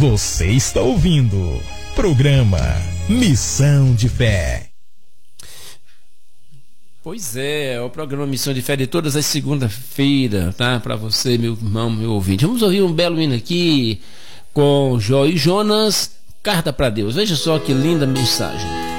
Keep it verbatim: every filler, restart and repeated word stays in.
Você está ouvindo programa Missão de Fé. Pois é, o programa Missão de Fé de todas as segundas-feiras, tá? Para você, meu irmão, meu ouvinte. Vamos ouvir um belo hino aqui com Jó e Jonas, Carta para Deus. Veja só que linda mensagem.